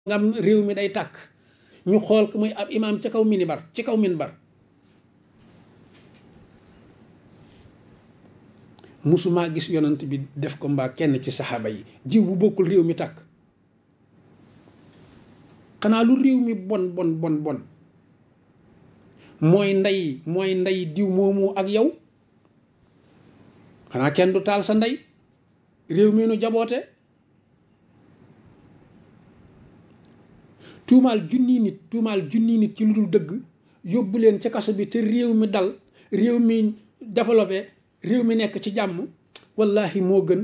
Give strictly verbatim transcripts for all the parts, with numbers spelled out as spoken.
ngam réew mi day tàkk ñu xool ko muy ab imaam ci kaw minibar ci kaw minbar musumaa gis yonant bi def ko mbaa kenn ci saxaaba yi jiw bu bokkul réew mi tàkk xanaa lu réew mi bon bon bon bon mooy ndey mooy ndey diw moomu ak yow xanaa kenn du taal sa ndey réew mi nu jaboote tuumaal junni nit tuumaal junni nit ci lu dul dëgg yóbbu leen ca kaso bi te réew mi dal réew mi développé réew mi nekk ci jàmm wallahi moo gën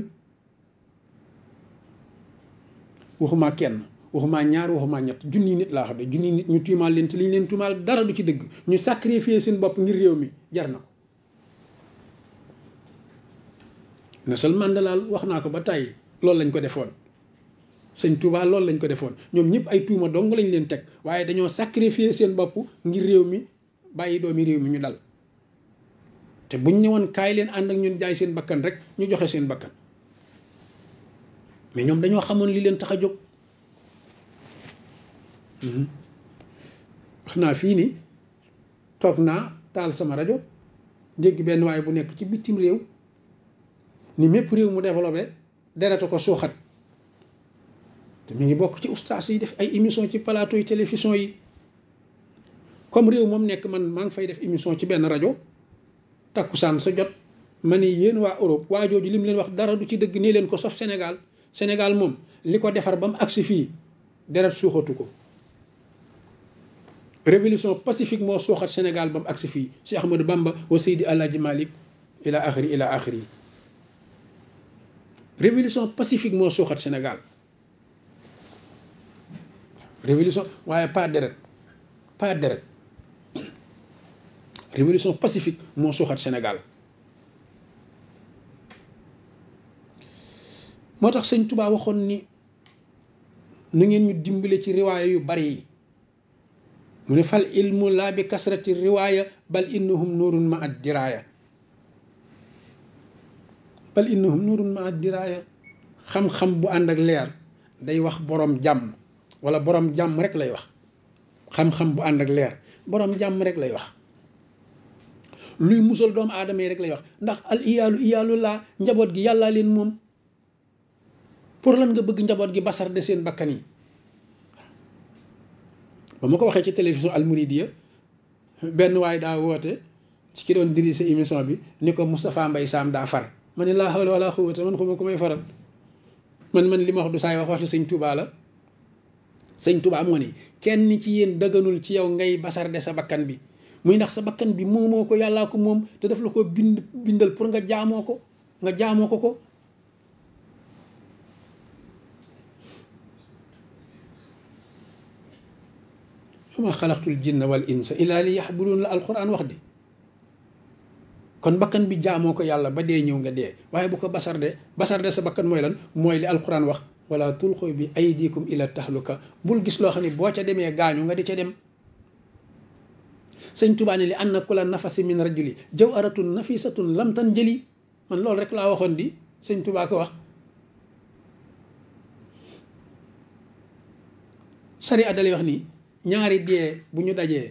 waxumaa kenn waxumaa ñaar waxumaa ñett junni nit laa xam ne junni nit ñu tuumaal leen te li ñu leen tuumaal dara du ci dëgg ñu sacrifier seen bopp ngir réew mi jar na ko Nelson Mandela wax naa ko ba tàyyi loolu lañ ko defoon sëñ Touba loolu lañ ko defoon ñoom ñëpp ay tuuma dong lañ leen teg waaye dañoo sacrifier seen bopp ngir réew mi bàyyi doomi réew mi ñu dal te buñ ñëwoon kaay leen ànd ak ñun jaay seen bakkan rek ñu joxe seen bakkan mais ñoom dañoo xamoon li leen tax a jóg wax naa fii ni toog naa taal sama rajo dégg benn waaye bu nekk ci bitim réew ni mépp réew mu développé dereta ko suuxat te mi ngi bokk ci ustaas yi def ay émission ci plateau yi télévision yi comme réew moom nekk man maa ngi fay def émission ci benn rajo takkusaan sa jot ma ni yéen waa Europe waa jooju li mu leen wax dara du ci dëgg nii leen ko sauf Sénégal Sénégal moom li ko defar ba mu agsi fii deret suuxatu ko révolution pacifique moo suuxat Sénégal ba mu agsi fii Cheikh Ahmadou Bamba wa Seydi Alaaji Malick ila axiri ila axiri révolution pacifique moo suuxat Sénégal révolution waaye pas deret pas deret révolution pacifique moo suuxat Sénégal moo tax sëñ Touba waxoon ni nu ngeen ñu dimbale ci riwaaya yu bari yi mu ne fal ilmu laa bi kasrati riwaaya bal innahum nuurun ma ad diraaya bal innahum nuurun ma ad diraaya xam-xam bu ànd ak leer day wax borom jàmm wala borom jàmm rek lay wax xam-xam bu ànd ak leer borom jàmm rek lay wax luy musal doomu aadama yi rek lay wax ndax al iyaalu iyaalu laa njaboot gi yàllaa leen moom pour lan nga bëgg njaboot gi basar de seen bakkan yi ba ma ko waxee ci télévision Al Mouridiya benn waay daa woote ci ki doon dirige émission bi ni ko Moustapha Mbaye Sam daa far ma ne laa hawla wala quwwata man xuma ko may faral man man li ma wax du saay wax waxi sëñ Touba la sëñ Touba moo ni kenn ci yéen dëgganul ci yow ngay basar de sa bakkan bi muy ndax sa bakkan bi moomoo ko yàllaa ko moom te daf la ko bind bindal pour nga jaamoo ko nga jaamoo ko ko ma xalaqtul jinna wal insa illa li yaxbudun la alquran wax di kon bakkan bi jaamoo ko yàlla ba dee ñëw nga dee waaye bu ko basar de basar de sa bakkan mooy lan mooy li alquran wax wala tulqu bi aydikum ila tahluka bul gis loo xam ne boo ca demee gaañu nga di ca dem sëñ Tuubaa ne li anna kula nafasi min rajuli jawharatun nafisatun lam tan jëli man loolu rek laa waxoon di sëñ Tuubaa ko wax sari addalay wax nii ñaari dee bu ñu dajee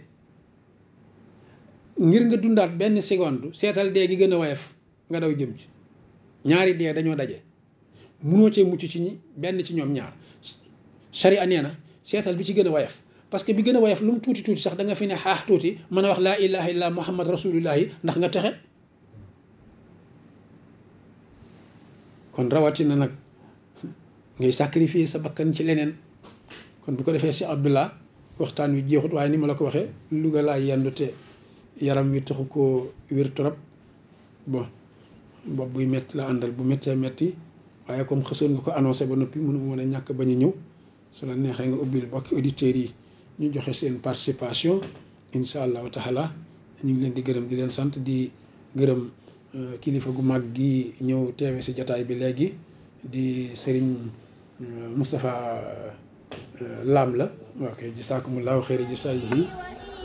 ngir nga dundaat benn seconde seetal dee gi gën a woyof nga daw jëm ci ñaari dee dañoo daje munoo cee mucc ci ñi benn ci ñoom ñaar sharia nee na seetal bi ci gën a woyof parce que bi gën a woyof lu mu tuuti tuuti sax da nga fi ne xaax tuuti mën a wax laa ilaha illa muhammad rasulullahi ndax nga texe kon rawatina nag ngay sacrifier sa bakkan ci leneen kon bu ko defee si Abdullah waxtaan wi jeexut waaye ni ma la ko waxee Louga laa yendu te yaram wi taxu koo wér trop bon bopp buy métti la àndal bu méttee métti waaye comme xësoon nga ko annoncé ba noppi mënu mën a ñàkk bañ a ñëw su la neexee nga ubbil bokki auditeurs yi ñu joxe seen participation incha allahu taala ñu ngi leen di gërëm di leen sant di gërëm kilifa gu mag gi ñëw teewe si jataay bi léegi di Serigne Moustapha Lam la ok jisaakumullahu xayri jisaayihi